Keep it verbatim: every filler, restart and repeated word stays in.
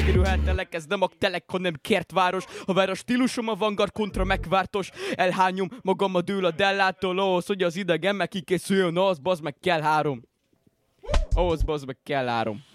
Megörülhetelek, ez nem a telek, hanem kertváros. Ha vár a stílusom a vanguard kontra megváltos. Elhányom magam a dől a dellától, ahhoz, hogy az idegen meg kikészüljön, ahhoz bazd meg kell három. Ahhoz bazd meg kell három.